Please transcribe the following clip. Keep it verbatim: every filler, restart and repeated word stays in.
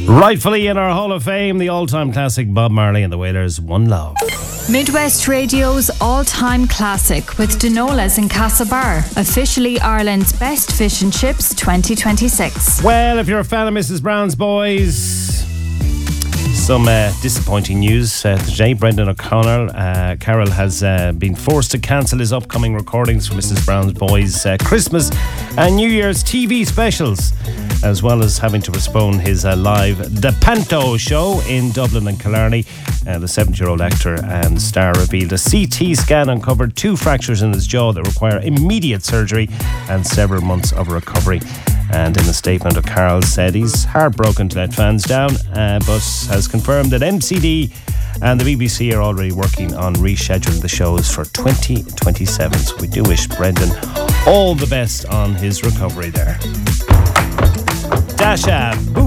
Rightfully in our Hall of Fame, the all-time classic Bob Marley and the Wailers, One Love. Midwest Radio's all-time classic with Dinolas in Castlebar, officially Ireland's best fish and chips twenty twenty-six. Well, if you're a fan of Missus Brown's Boys, some uh, disappointing news uh, today. Brendan O'Connell, uh, Carroll has uh, been forced to cancel his upcoming recordings for Missus Brown's Boys uh, Christmas and New Year's T V specials, as well as having to postpone his uh, live The Panto show in Dublin and Killarney. Uh, the seventy-year-old actor and star revealed a C T scan uncovered two fractures in his jaw that require immediate surgery and several months of recovery. And in a statement, O'Carroll said he's heartbroken to let fans down, uh, but has confirmed that M C D and the B B C are already working on rescheduling the shows for twenty twenty-seven. So we do wish Brendan all the best on his recovery there. Dasha, boom.